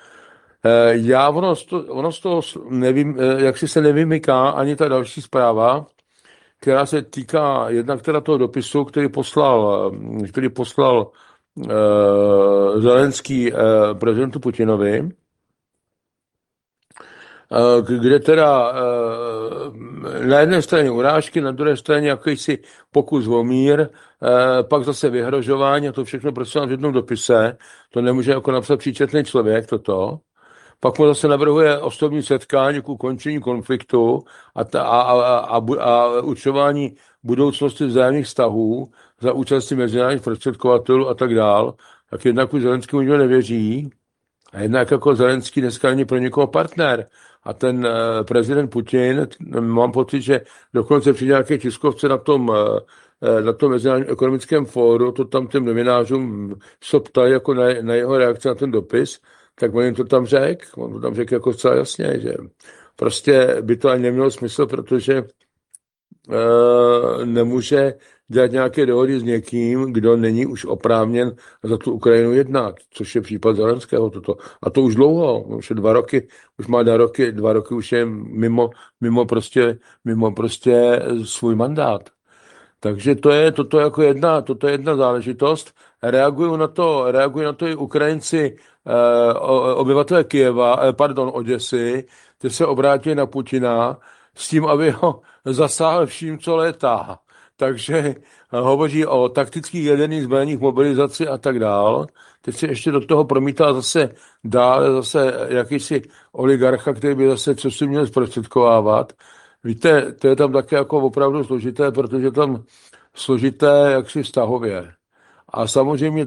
Ono z toho nevím, jak si se nevymyká ani ta další zpráva, která se týká jednak teda toho dopisu, který poslal Zelenský prezidentu Putinovi, kde teda na jedné straně urážky, na druhé straně jakýsi pokus o mír, pak zase vyhrožování a to všechno prostě v jednom dopise. To nemůže jako napsat příčetný člověk toto. Pak mu zase navrhuje osobní setkání k ukončení konfliktu a určování budoucnosti vzájemných vztahů za účastí mezinárodních prostředkovatelů a tak dál. Tak jednak už Zelenský nikdo nevěří a jednak jako Zelenský dneska není pro někoho partner. A ten prezident Putin, mám pocit, že dokonce při nějaké tiskovce na tom Mezinárodním ekonomickém fóru, to tam těm novinářům se ptají jako na jeho reakci na ten dopis, tak on jim to tam řekl. On to tam řekl jako zcela jasně, že prostě by to ani nemělo smysl, protože nemůže dělat nějaké dohody s někým, kdo není už oprávněn za tu Ukrajinu jednat, což je případ Zelenského toto. A to už dlouho, už je 2 roky, už má 2 roky už je mimo prostě svůj mandát. Takže toto je jedna záležitost. Reagují na to i Ukrajinci, obyvatelé Oděsy, kteří se obrátili na Putina s tím, aby ho zasáhl vším, co létá. Takže hovoří o taktických jaderných zbraních, mobilizaci a tak dál. Teď se ještě do toho promítá zase jakýsi oligarcha, který by zase co si měl zprostředkovávat. Víte, to je tam také jako opravdu složité, protože tam složité jaksi vztahově. A samozřejmě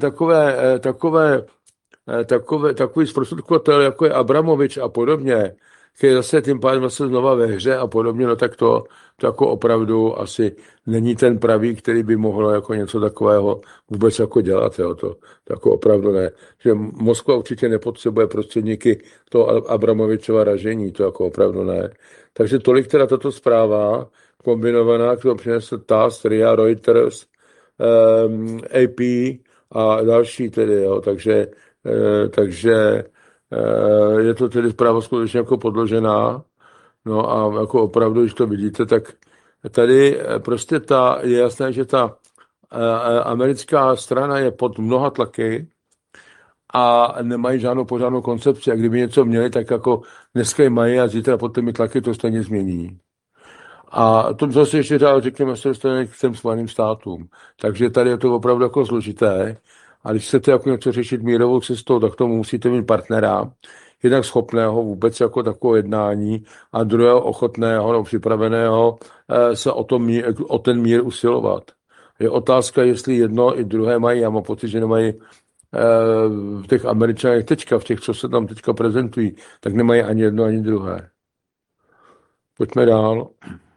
takový zprostředkovatel, jako je Abramovič a podobně, který zase tím pádem zase znova ve hře a podobně, no tak to jako opravdu asi není ten pravý, který by mohl jako něco takového vůbec jako dělat. Jo. To jako opravdu ne. Že Moskva určitě nepotřebuje prostředníky toho Abramovičova ražení, to jako opravdu ne. Takže tolik teda tato zpráva kombinovaná, kterou přinesl TASS, RIA, Reuters, AP a další tedy, jo. Takže je to tedy zpráva skutečně jako podložená. No a jako opravdu, když to vidíte, tak tady prostě je jasné, že ta americká strana je pod mnoha tlaky a nemají žádnou pořádnou koncepci. A kdyby něco měli, tak jako dneska je mají a zítra pod těmi tlaky to stejně změní. A to zase ještě řekněme, se dostane k těm Spojeným státům. Takže tady je to opravdu jako složité. A když chcete jako něco řešit mírovou cestou, tak tomu musíte mít partnera, jednak schopného vůbec jako takové jednání a druhého ochotného nebo připraveného se o ten mír usilovat. Je otázka, jestli jedno i druhé mají. Já mám pocit, že nemají v těch Američanech teďka, v těch, co se tam teďka prezentují, tak nemají ani jedno, ani druhé. Pojďme dál.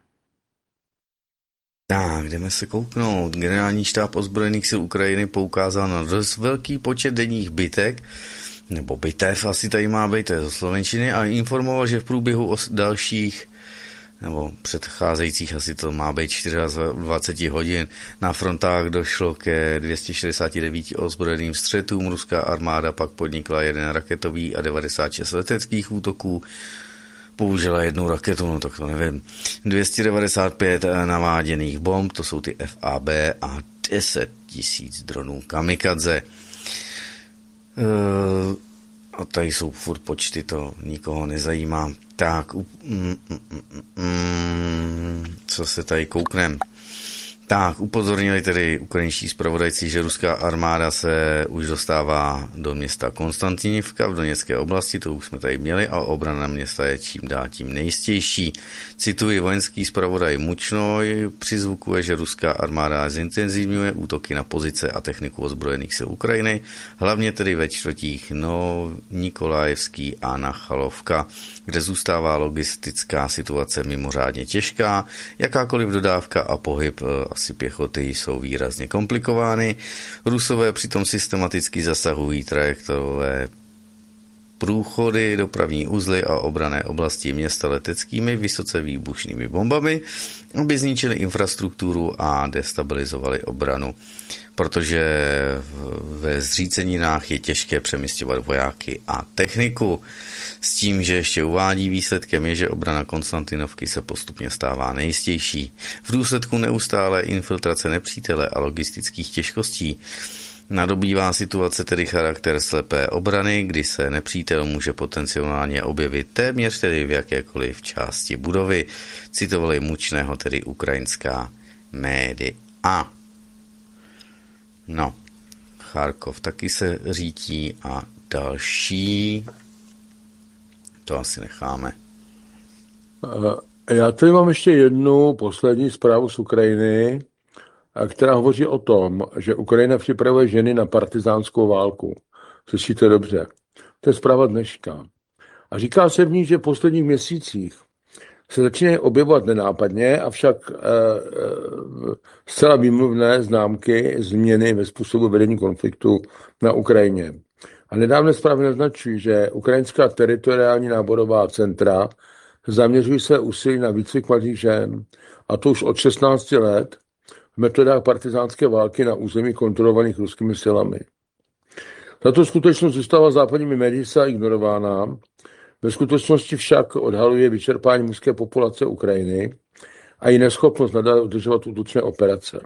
Tak, jdeme se kouknout. Generální štáb ozbrojených sil Ukrajiny poukázal na dost velký počet denních bitek, nebo bitev, asi tady má být, to je ze slovenčiny, a informoval, že v průběhu dalších, nebo předcházejících, asi to má být 24 hodin, na frontách došlo ke 269 ozbrojeným střetům. Ruská armáda pak podnikla 1 raketový a 96 leteckých útoků. Použila 1 raketu, no tak to nevím. 295 naváděných bomb, to jsou ty FAB, a 10 000 dronů kamikadze. A tady jsou furt počty, to nikoho nezajímá. Tak, co se tady kouknem? Tak, upozornili tedy ukrajinští zpravodajci, že ruská armáda se už dostává do města Konstantinivka v Doněcké oblasti, to už jsme tady měli, a obrana města je čím dál tím nejistější. Cituji, vojenský zpravodaj Mučnoj přizvukuje, že ruská armáda zintenzivňuje útoky na pozice a techniku ozbrojených sil Ukrajiny, hlavně tedy ve čtvrtích Nikolajevský a Nachalovka, kde zůstává logistická situace mimořádně těžká, jakákoliv dodávka a pohyb asi pěchoty jsou výrazně komplikovány. Rusové přitom systematicky zasahují trajektorové průchody, dopravní uzly a obranné oblasti města leteckými vysoce výbušnými bombami, aby zničili infrastrukturu a destabilizovali obranu, protože ve zříceninách je těžké přemisťovat vojáky a techniku. S tím, že ještě uvádí, výsledkem je, že obrana Konstantinovky se postupně stává nejistější. V důsledku neustálé infiltrace nepřítele a logistických těžkostí nadobývá situace tedy charakter slepé obrany, kdy se nepřítel může potenciálně objevit téměř tedy v jakékoliv části budovy. Citovali Mučného tedy ukrajinská média. No, Charkov taky se řítí a další. To asi necháme. Já tady mám ještě jednu poslední zprávu z Ukrajiny, která hovoří o tom, že Ukrajina připravuje ženy na partizánskou válku. Slyšíte dobře. To je zpráva dneška. A říká se v ní, že v posledních měsících se začínají objevovat nenápadně, avšak zcela výmluvné známky změny ve způsobu vedení konfliktu na Ukrajině. A nedávné zprávy naznačují, že ukrajinská teritoriální náborová centra zaměřují se úsilí na výcvik mladých žen, a to už od 16 let, v metodách partizánské války na území kontrolovaných ruskými silami. Tato skutečnost zůstává západními médii ignorována, ve skutečnosti však odhaluje vyčerpání mužské populace Ukrajiny a její neschopnost nadále udržovat útočné operace.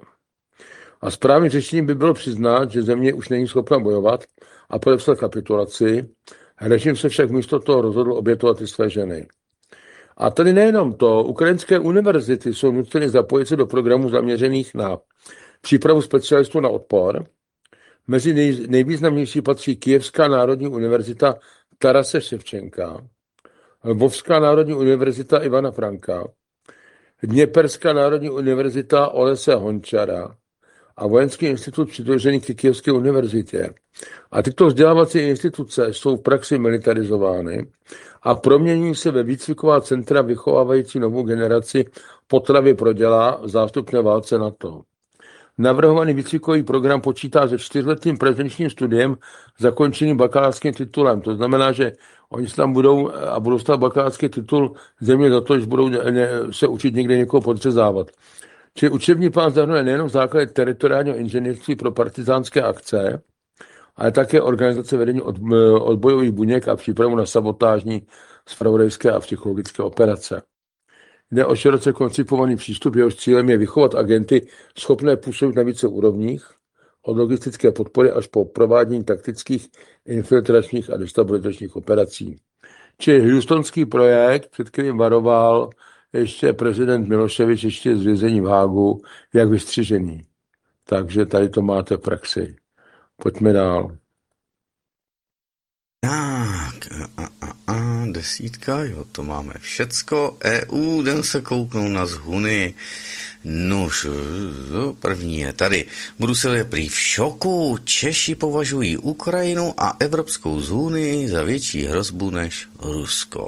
A správným řešením by bylo přiznat, že země už není schopna bojovat a podepsat kapitulaci. Režim se však místo toho rozhodl obětovat i své ženy. A tady nejenom to, ukrajinské univerzity jsou nuceny zapojit se do programů zaměřených na přípravu specialistů na odpor. Mezi nejvýznamnější patří Kyjevská národní univerzita Tarase Ševčenka, Lvovská národní univerzita Ivana Franka, Dněperská národní univerzita Olese Hončara a Vojenský institut přidružený k Kyjevské univerzitě. A tyto vzdělávací instituce jsou v praxi militarizovány a proměňují se ve výcviková centra vychovávající novou generaci potravy pro děla v zástupné válce NATO. Navrhovaný výcvikový program počítá se 4letým prezenčním studiem zakončeným bakalářským titulem. To znamená, že oni se tam budou dostat bakalářský titul země za to, že budou se učit někde někoho podřezávat. Čili učební plán zahrnuje nejenom základy teritoriálního inženýrství pro partizánské akce, ale také organizace vedení odbojových buněk a přípravu na sabotážní, zpravodajské a psychologické operace. Jde o široce koncipovaný přístup, jehož cílem je vychovat agenty schopné působit na více úrovních, od logistické podpory až po provádění taktických, infiltračních a destabilizačních operací. Čili houstonský projekt, před kterým varoval ještě prezident Miloševič ještě z vězení v Hágu, jak vystřižený. Takže tady to máte v praxi. Pojďme dál. Tak, desítka, jo, to máme všecko. EU, jdem se kouknout na zhuny. Nož, první je tady. Brusel je prý v šoku. Češi považují Ukrajinu a Evropskou unii za větší hrozbu než Rusko.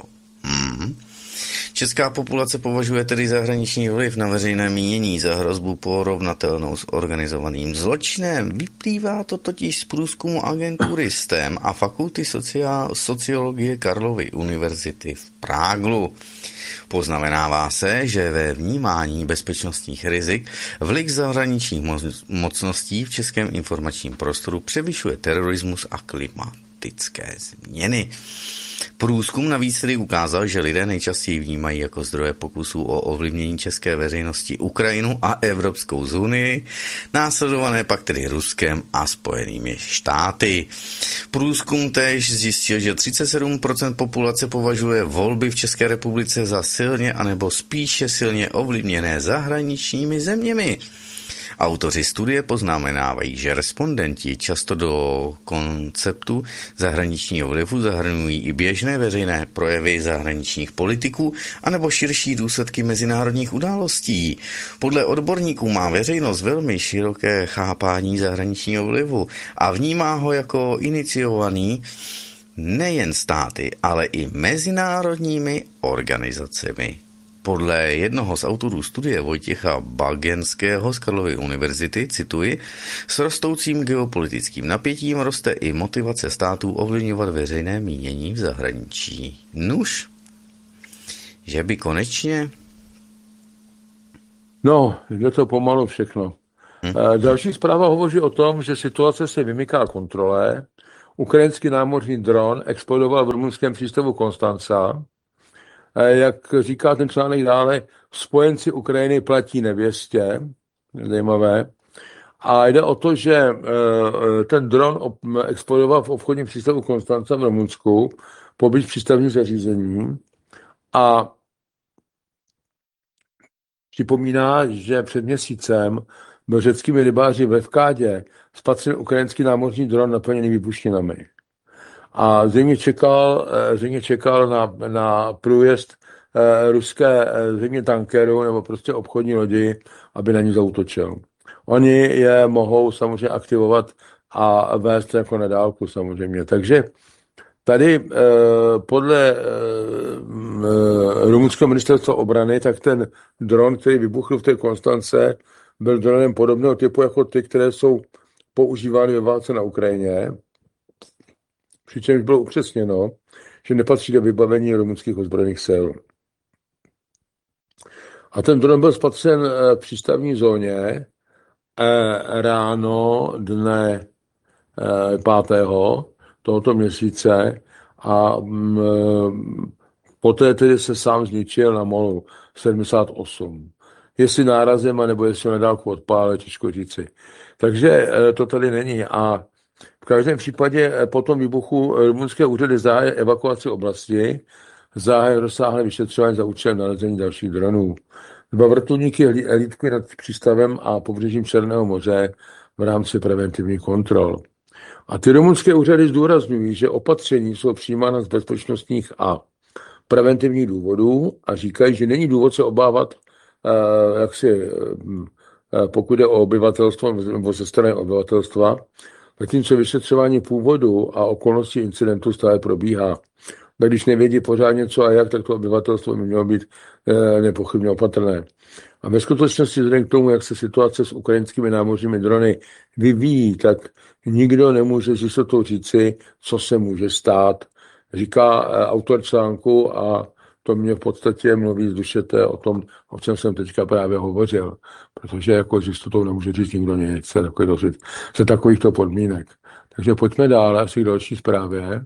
Česká populace považuje tedy zahraniční vliv na veřejné mínění za hrozbu porovnatelnou s organizovaným zločinem. Vyplývá to totiž z průzkumu agentury STEM a fakulty sociologie Karlovy univerzity v Práglu. Poznamenává se, že ve vnímání bezpečnostních rizik vliv zahraničních mocností v českém informačním prostoru převyšuje terorismus a klimatické změny. Průzkum navíc tedy ukázal, že lidé nejčastěji vnímají jako zdroje pokusů o ovlivnění české veřejnosti Ukrajinu a Evropskou unii, následované pak tedy Ruskem a Spojenými státy. Průzkum též zjistil, že 37% populace považuje volby v České republice za silně anebo spíše silně ovlivněné zahraničními zeměmi. Autoři studie poznamenávají, že respondenti často do konceptu zahraničního vlivu zahrnují i běžné veřejné projevy zahraničních politiků anebo širší důsledky mezinárodních událostí. Podle odborníků má veřejnost velmi široké chápání zahraničního vlivu a vnímá ho jako iniciovaný nejen státy, ale i mezinárodními organizacemi. Podle jednoho z autorů studie Vojtěcha Bagenského z Karlovy univerzity, cituji, s rostoucím geopolitickým napětím roste i motivace států ovlivňovat veřejné mínění v zahraničí. Nuž, že by konečně... No, jde to pomalu všechno. Další zpráva hovoří o tom, že situace se vymyká kontrole. Ukrajinský námořní dron explodoval v rumunském přístavu Konstanca. Jak říká ten článek dále, spojenci Ukrajiny platí nevěstě, zajímavé. A jde o to, že ten dron explodoval v obchodním přístavu Konstanca v Rumunsku, poblíž přístavních zařízení. A připomíná, že před měsícem byl řeckými rybáři ve Vkádě spatřen ukrajinský námořní dron naplněný výbušninami. A zřejmě čekal na průjezd ruské zřejmě tankeru nebo prostě obchodní lodi, aby na ní zaútočil. Oni je mohou samozřejmě aktivovat a vést jako na dálku samozřejmě. Takže tady podle rumunského ministerstva obrany, tak ten dron, který vybuchl v té Konstance, byl dronem podobného typu jako ty, které jsou používány ve válce na Ukrajině. Přičemž bylo upřesněno, že nepatří do vybavení rumunských ozbrojených sil. A ten dron byl spatřen v přístavní zóně ráno dne 5. tohoto měsíce a poté tedy se sám zničil na molu 78. Jestli nárazem, nebo jestli na dálku odpálil, těžko říci. Takže to tady není. A v každém případě po tom výbuchu rumunské úřady zahájily evakuaci oblasti, zahájily rozsáhlé vyšetřování za účelem nalezení dalších dronů. 2 vrtulníky hlídky nad přístavem a pobřežím Černého moře v rámci preventivních kontrol. A ty rumunské úřady zdůrazňují, že opatření jsou přijímána z bezpečnostních a preventivních důvodů a říkají, že není důvod se obávat, pokud jde o obyvatelstvo nebo ze strany obyvatelstva, zatímco vyšetřování původu a okolností incidentu stále probíhá. A když nevědí pořádně co a jak, tak to obyvatelstvo by mělo být nepochybně opatrné. A ve skutečnosti vzhledem k tomu, jak se situace s ukrajinskými námořními drony vyvíjí, tak nikdo nemůže s jistotou říci, co se může stát. Říká autor článku a to mě v podstatě mluví z dušete o tom, o čem jsem teďka právě hovořil. Protože jako s jistotou nemůže říct nikdo nic se takovýchto podmínek. Takže pojďme dál asi k další zprávě.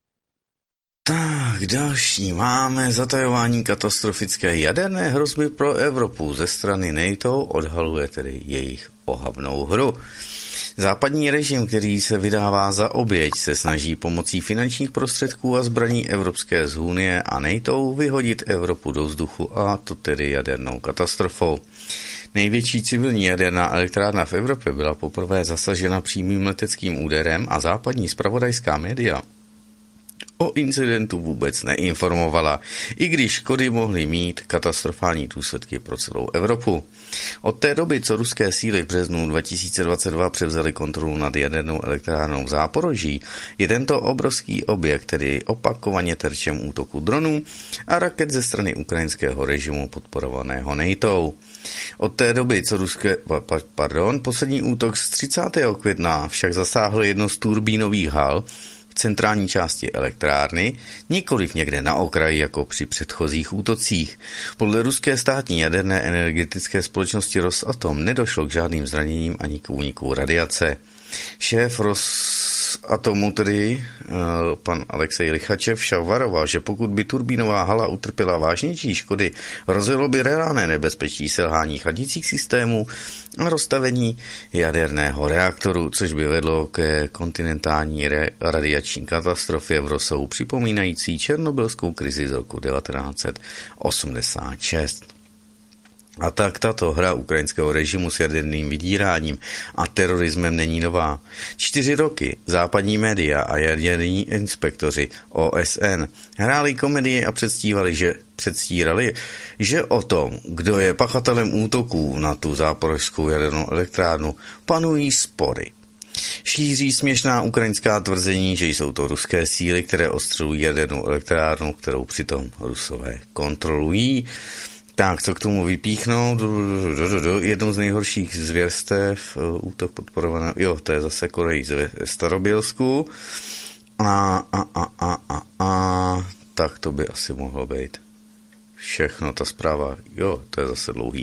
Tak, další máme zatajování katastrofické jaderné hrozby pro Evropu ze strany NATO, odhaluje tedy jejich ohavnou hru. Západní režim, který se vydává za oběť, se snaží pomocí finančních prostředků a zbraní Evropské unie a NATO vyhodit Evropu do vzduchu, a to tedy jadernou katastrofou. Největší civilní jaderná elektrárna v Evropě byla poprvé zasažena přímým leteckým úderem a západní zpravodajská média o incidentu vůbec neinformovala, i když škody mohly mít katastrofální důsledky pro celou Evropu. Od té doby, co ruské síly v březnu 2022 převzaly kontrolu nad jadernou elektrárnou v Záporoží, je tento obrovský objekt tedy opakovaně terčem útoku dronů a raket ze strany ukrajinského režimu podporovaného NATO. Od té doby, co poslední útok z 30. května však zasáhl jedno z turbínových hal v centrální části elektrárny, nikoliv někde na okraji jako při předchozích útocích. Podle ruské státní jaderné energetické společnosti Rosatom nedošlo k žádným zraněním ani k úniku radiace. Šéf Rosatomu, tedy pan Alexej Lichačev, však varoval, že pokud by turbínová hala utrpěla vážnější škody, hrozilo by reálné nebezpečí selhání chladicích systémů a rozstavení jaderného reaktoru, což by vedlo ke kontinentální radiační katastrofě v rozsahu připomínající černobylskou krizi z roku 1986. A tak tato hra ukrajinského režimu s jaderným vydíráním a terorismem není nová. 4 roky západní média a jaderní inspektoři OSN hráli komedie a předstírali, že o tom, kdo je pachatelem útoků na tu záporožskou jadernou elektrárnu, panují spory. Šíří směšná ukrajinská tvrzení, že jsou to ruské síly, které ostřelují jadernou elektrárnu, kterou přitom Rusové kontrolují. Tak, co k tomu vypíchnout? Jednou z nejhorších zvěrstev, útok podporovaný, to je zase Korej ve Starobělsku. Tak to by asi mohlo být všechno, ta zpráva, to je zase dlouhý.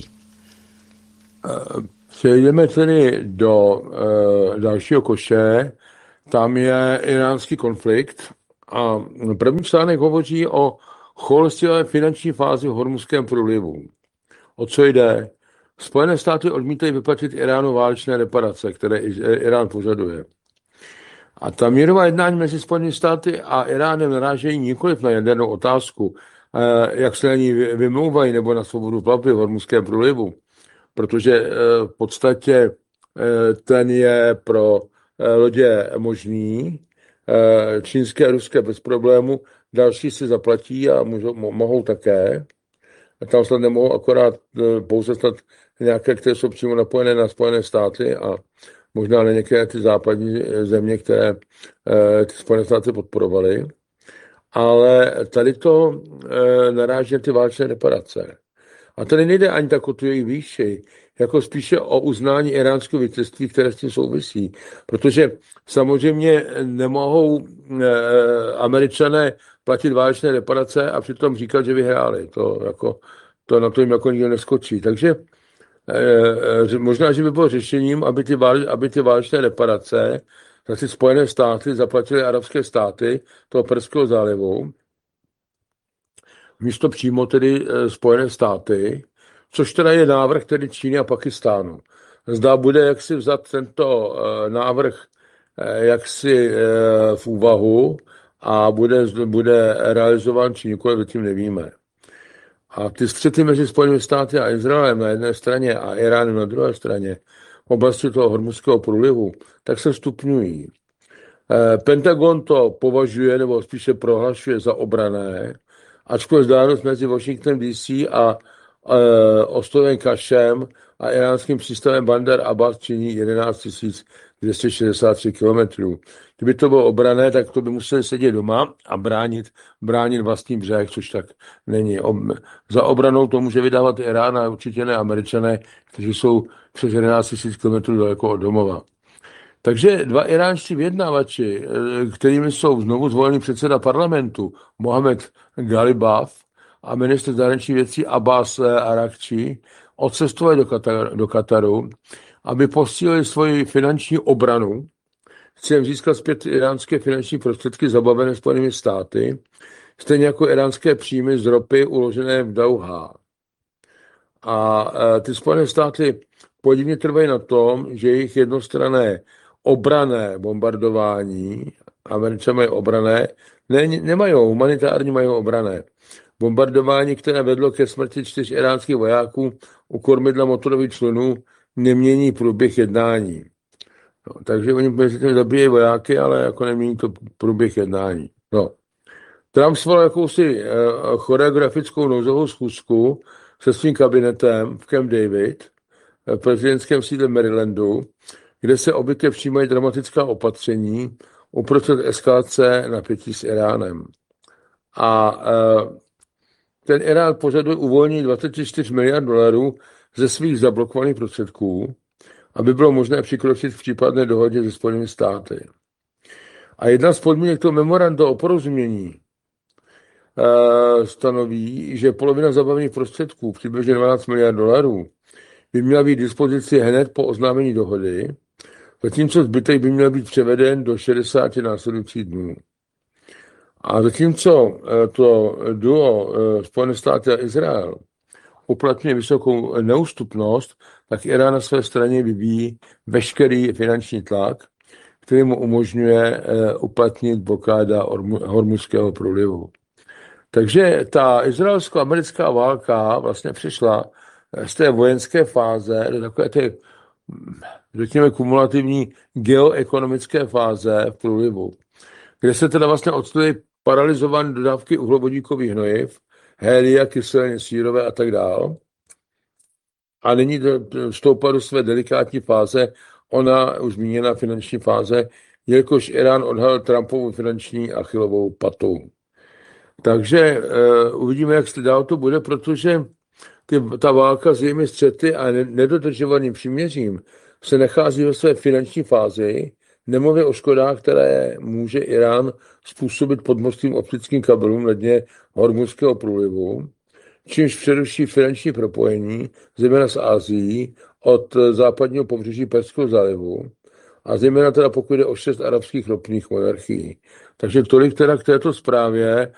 Přejdeme tedy do dalšího koše, tam je iránský konflikt a první článek hovoří o choulestivé finanční fázi v Hormuzském průlivu. O co jde? Spojené státy odmítají vyplatit Iránu válečné reparace, které Irán požaduje. A ta mírová jednání mezi Spojenými státy a Iránem narážejí nikoliv na jadernou otázku, jak se na ní vymlouvají, nebo na svobodu plavby v Hormuzském průlivu, protože v podstatě ten je pro lodě možný, čínské a ruské bez problému, další si zaplatí a mohou také. A tam snad nemohou akorát pouze snad nějaké, které jsou přímo napojené na Spojené státy a možná na některé ty západní země, které ty Spojené státy podporovaly. Ale tady to naráží na ty válečné reparace. A tady nejde ani tak o tu jejich výši, jako spíše o uznání iránského vítězství, které s tím souvisí. Protože samozřejmě nemohou Američané platit válečné reparace a přitom říkat, že vyhráli. To na to jim jako nikdo neskočí. Takže možná, že by bylo řešením, aby ty válečné reparace za ty Spojené státy zaplatily arabské státy toho Perského zálivu, místo přímo tedy Spojené státy, což teda je návrh tedy Číny a Pakistánu. Zdá bude jaksi vzat tento návrh jaksi v úvahu a bude realizován či nikoliv, zatím nevíme. A ty střety mezi Spojenými státy a Izraelem na jedné straně a Iránem na druhé straně v oblasti toho Hormuzského průlivu, tak se stupňují. Pentagon to považuje, nebo spíše prohlašuje za obranné, ačkoliv vzdálenost mezi Washington DC a ostrovem Kašem a iránským přístavem Bandar Abbas činí 11 263 kilometrů. Kdyby to bylo obranné, tak to by museli sedět doma a bránit vlastní břeh, což tak není. Za obranou to může vydávat Irán a určitě ne Američané, kteří jsou přes 11 000 kilometrů daleko od domova. Takže dva iránští vyjednávači, kterými jsou znovu zvolený předseda parlamentu Mohamed Ghalibaf a ministr zahraničních věcí Abbas Araghchi, odcestovali do Kataru, aby posílili svoji finanční obranu, chtěli získat zpět iránské finanční prostředky zabavené Spojenými státy, stejně jako iránské příjmy z ropy uložené v Dauhá. A ty Spojené státy podivně trvají na tom, že jejich jednostranné obranné bombardování, Američané mají obranné, nemají humanitární, mají obranné. Bombardování, které vedlo ke smrti 4 iránských vojáků u kormidla motorových člunů, nemění průběh jednání. No, takže oni mezi tím zabíjejí vojáky, ale jako nemění to průběh jednání. No. Trump svolal jakousi choreografickou nouzovou schůzku se svým kabinetem v Camp David, v prezidentském sídle Marylandu, kde se obvykle přijímají dramatická opatření uprostřed eskalace napětí s Iránem. A ten Irán požaduje uvolnění 24 miliard dolarů ze svých zablokovaných prostředků, aby bylo možné přikročit v případné dohodě se Spojenými státy. A jedna z podmínek toho memoranda o porozumění stanoví, že polovina zabavených prostředků, přibližně 12 miliard dolarů, by měla být k dispozici hned po oznámení dohody, zatímco zbytek by měl být převeden do 60 následujících dnů. A zatímco to duo Spojené státy a Izrael uplatňuje vysokou neústupnost, tak Irán na své straně vyvíjí veškerý finanční tlak, který mu umožňuje uplatnit blokáda Hormuzského průlivu. Takže ta izraelsko-americká válka vlastně přišla z té vojenské fáze do takové té, řekněme, kumulativní geoekonomické fáze v průlivu, kde se teda vlastně odstaly paralyzované dodávky uhlovodíkových hnojiv, hélia, kyseliny sírové a tak dále. A nyní vstoupá do své delikátní fáze, ona už zmíněná finanční fáze, jelikož Irán odhalil Trumpovu finanční Achillovou patu. Takže uvidíme, jak se dál to bude, protože ta válka s jejími střety a nedodržovaným příměřím se nachází ve své finanční fázi, nemluvě o škodách, které může Irán způsobit podmořským optickým kabelům na dně Hormuzského průlivu, čímž přeruší finanční propojení, zejména z Asií, od západního pobřeží Perského zálivu, a zejména teda pokud jde o 6 arabských ropných monarchií. Takže tolik teda k této zprávě